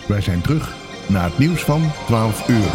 Wij zijn terug naar het nieuws van 12 uur.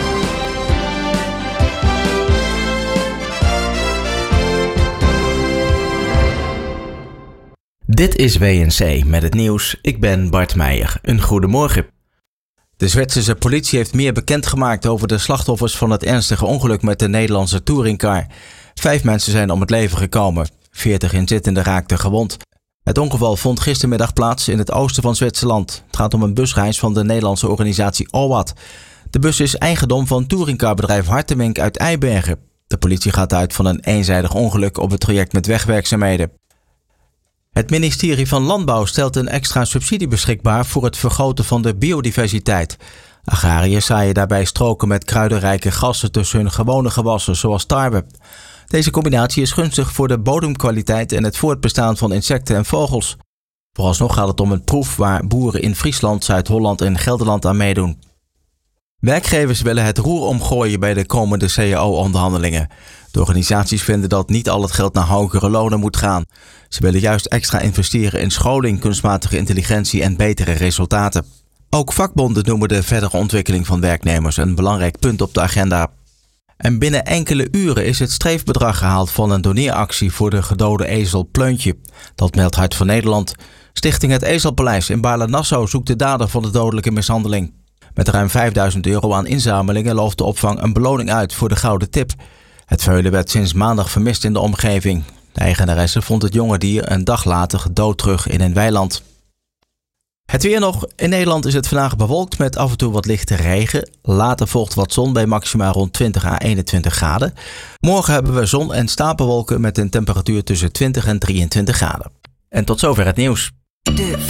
Dit is WNC met het nieuws. Ik ben Bart Meijer. Een goedemorgen. De Zwitserse politie heeft meer bekendgemaakt over de slachtoffers van het ernstige ongeluk met de Nederlandse touringcar. 5 mensen zijn om het leven gekomen. 40 inzittenden raakten gewond. Het ongeval vond gistermiddag plaats in het oosten van Zwitserland. Het gaat om een busreis van de Nederlandse organisatie OWAT. De bus is eigendom van touringcarbedrijf Hartemink uit Eibergen. De politie gaat uit van een eenzijdig ongeluk op het traject met wegwerkzaamheden. Het ministerie van Landbouw stelt een extra subsidie beschikbaar voor het vergroten van de biodiversiteit. Agrariërs zaaien daarbij stroken met kruidenrijke gassen tussen hun gewone gewassen, zoals tarwe. Deze combinatie is gunstig voor de bodemkwaliteit en het voortbestaan van insecten en vogels. Vooralsnog gaat het om een proef waar boeren in Friesland, Zuid-Holland en Gelderland aan meedoen. Werkgevers willen het roer omgooien bij de komende CAO-onderhandelingen. De organisaties vinden dat niet al het geld naar hogere lonen moet gaan. Ze willen juist extra investeren in scholing, kunstmatige intelligentie en betere resultaten. Ook vakbonden noemen de verdere ontwikkeling van werknemers een belangrijk punt op de agenda. En binnen enkele uren is het streefbedrag gehaald van een doneeractie voor de gedode ezel Pleuntje. Dat meldt Hart voor Nederland. Stichting Het Ezelpaleis in Baarle-Nassau zoekt de dader van de dodelijke mishandeling. Met ruim €5.000 aan inzamelingen looft de opvang een beloning uit voor de gouden tip. Het veulen werd sinds maandag vermist in de omgeving. De eigenaresse vond het jonge dier een dag later dood terug in een weiland. Het weer nog. In Nederland is het vandaag bewolkt met af en toe wat lichte regen. Later volgt wat zon bij maxima rond 20 à 21 graden. Morgen hebben we zon en stapelwolken met een temperatuur tussen 20 en 23 graden. En tot zover het nieuws.